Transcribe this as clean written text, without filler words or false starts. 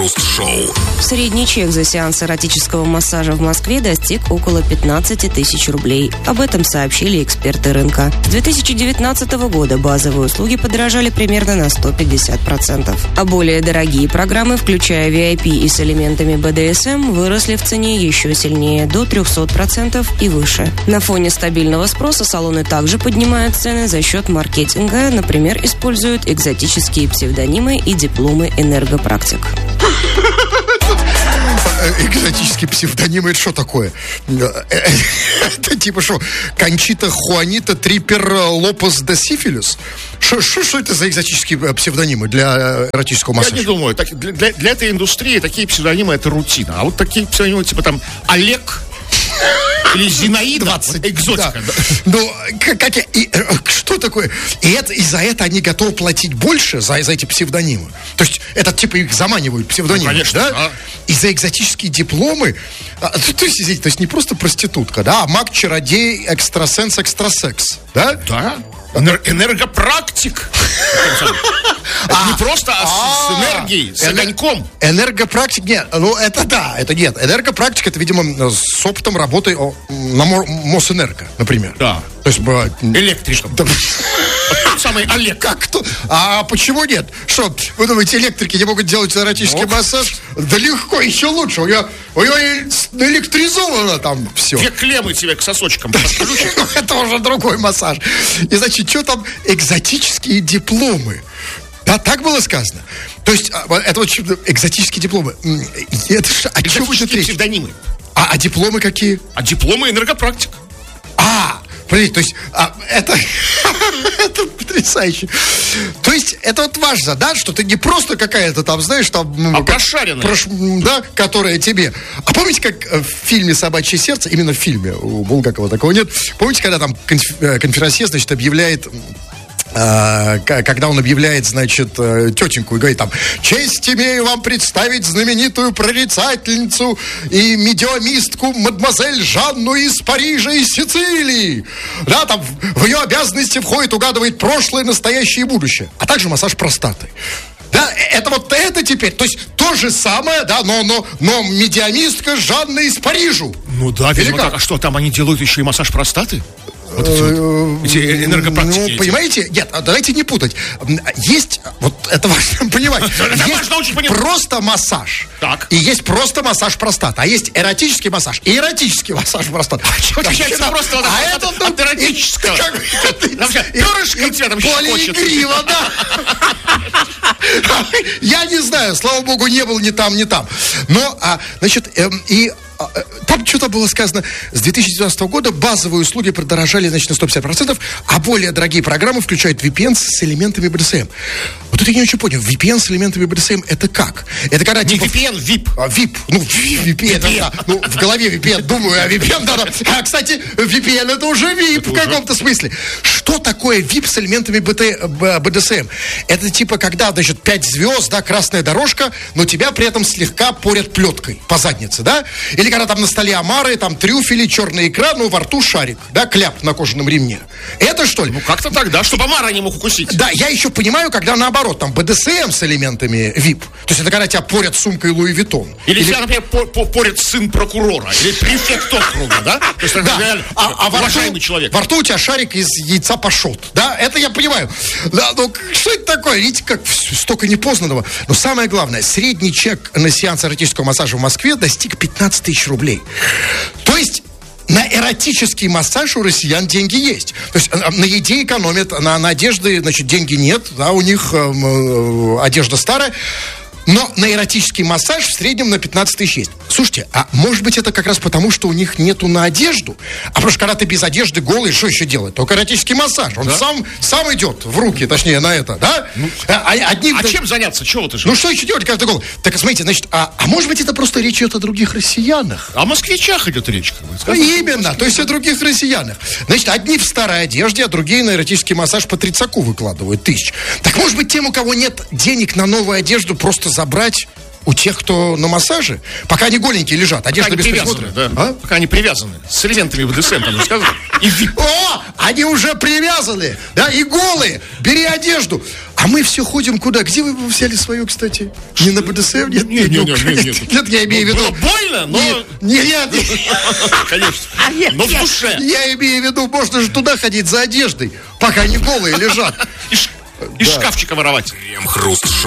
Крем-хруст-шоу. Средний чек за сеанс эротического массажа в Москве достиг около 15 тысяч рублей. Об этом сообщили эксперты рынка. С 2019 года базовые услуги подорожали примерно на 150%. А более дорогие программы, включая VIP и с элементами BDSM, выросли в цене еще сильнее, до 300% и выше. На фоне стабильного спроса салоны также поднимают цены за счет маркетинга, например, используют экзотические псевдонимы и дипломы энергопрактик. Экзотические псевдонимы, это что такое? Это типа что? Кончита Хуанита Трипер Лопес де Сифилис? Что это за экзотические псевдонимы для эротического массажа? Я не думаю. Для этой индустрии такие псевдонимы — это рутина. А вот такие псевдонимы, типа там Олег или Зинаида, 20, экзотика. Да. Ну, что такое? И за это они готовы платить больше, за эти псевдонимы. То есть, это типа их заманивают псевдонимы, конечно, да? И за экзотические дипломы, то есть не просто проститутка, да, а маг, чародей, экстрасенс, экстрасекс, да? Да. Энергопрактик. Не просто, с энергией, с огоньком. Энергопрактик, нет, ну это да, это нет. Энергопрактик, это, видимо, с опытом работы на Мосэнерго, например. Да. То есть электриком. Самый Олег. Как кто? А почему нет? Что, вы думаете, электрики не могут делать эротический массаж? Да легко, еще лучше. У него электризовано там все. 2 клеммы тебе к сосочкам подключат. Это уже другой массаж. И значит, что там? Экзотические дипломы. Да, так было сказано. То есть, это вот экзотические дипломы. Экзотические псевдонимы. А дипломы какие? А дипломы энергопрактик. То есть, это потрясающе. То есть, это вот важно, да, что ты не просто какая-то там, знаешь, там... прошаренная. Да, которая тебе... А помните, как в фильме «Собачье сердце», именно в фильме, у Булгакова такого нет, помните, когда там конферансье, значит, объявляет... Когда он объявляет, значит, тетеньку и говорит там: честь имею вам представить знаменитую прорицательницу и медиумистку мадемуазель Жанну из Парижа и Сицилии. Да, там в ее обязанности входит угадывать прошлое, настоящее и будущее, а также массаж простаты. Да, это вот это теперь, то есть то же самое, да, но медиумистка Жанна из Парижа. Ну да, видимо, так. А что, там они делают еще и массаж простаты? Вот эти энергопрактики. Ну, понимаете, нет, давайте не путать. Есть, вот это важно понимать. Есть просто массаж. Так. И есть просто массаж простаты. А есть эротический массаж и эротический массаж простаты. Отличается просто от эротического. Перышко тебя там более игриво, да. Я не знаю, слава богу, не был ни там, ни там. Но, значит, там что-то было сказано, с 2019 года базовые услуги продорожали, значит, на 150%, а более дорогие программы включают VPN с элементами BDSM. Вот это я не очень понял. VPN с элементами BDSM это как? Это когда не типа... VPN, VIP. VIP. Ну, VPN, да. Ну, в голове VPN, думаю, а VPN, да. А, кстати, VPN это уже VIP в каком-то смысле. Что такое VIP с элементами BDSM? Это типа, когда, значит, 5 звезд, да, красная дорожка, но тебя при этом слегка порят плеткой по заднице, да? Или когда там на столе омары, там трюфели, черная икра, ну, во рту шарик, да, кляп на кожаном ремне. Это что ли? Ну, как-то так, да, чтобы омара не мог укусить. Да, я еще понимаю, когда наоборот, там, БДСМ с элементами VIP. То есть это когда тебя порят сумкой Луи Виттон. Или тебя, например, порят сын прокурора, или префект округа, да? То есть это реально уважаемый человек. Во рту у тебя шарик из яйца пашот, да? Это я понимаю. Да, ну, что это такое? Видите, как столько непознанного. Но самое главное, средний чек на сеанс эротического массажа в Москве достиг 15 тысяч рублей. То есть на эротический массаж у россиян деньги есть. То есть на еде экономят, на одежде, значит, деньги нет, да, у них одежда старая. Но на эротический массаж в среднем на 15 тысяч есть. Слушайте, а может быть это как раз потому, что у них нету на одежду? А потому что когда ты без одежды голый, что еще делать? Только эротический массаж. Он сам идет в руки, точнее, на это, да? Ну, чем заняться? Чего ты же? Ну, что еще делать, когда ты голый? Так, смотрите, значит, а может быть это просто речь идет о других россиянах? О москвичах идет речь. Именно, то есть о других россиянах. Значит, одни в старой одежде, а другие на эротический массаж по 30 выкладывают тысяч. Так, может быть, тем, у кого нет денег на новую одежду, просто забрать у тех, кто на массаже, пока они голенькие лежат, одежда без присмотра. Да. А? Пока они привязаны. С элементами БДСМ, там сказано. О, они уже привязаны, да, и голые. Бери одежду. А мы все ходим куда? Где вы взяли свою, кстати? Не на БДСМ? Нет, Нет, я имею в виду... Было больно, но... Нет. Конечно. Но в душе. Я имею в виду, можно же туда ходить за одеждой, пока они голые лежат. Из шкафчика воровать. Крем-хруст